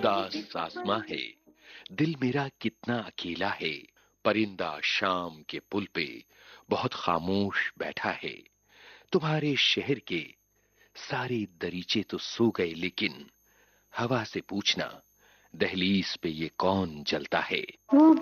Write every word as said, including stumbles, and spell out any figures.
उदास आसमां है, दिल मेरा कितना अकेला है। परिंदा शाम के पुल पे बहुत खामोश बैठा है। तुम्हारे शहर के सारे दरीचे तो सो गए, लेकिन हवा से पूछना दहलीज पे ये कौन जलता है। वो